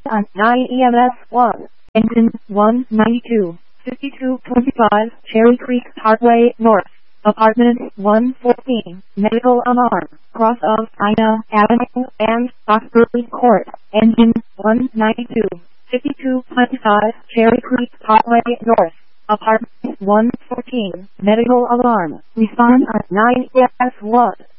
on 9 EMS 1, engine 192, 5225 Cherry Creek Parkway North, apartment 114, medical alarm, cross of Ina Avenue and Osprey Court, engine 192, 5225 Cherry Creek Parkway North, apartment 114, medical alarm, respond on 9 EMS 1.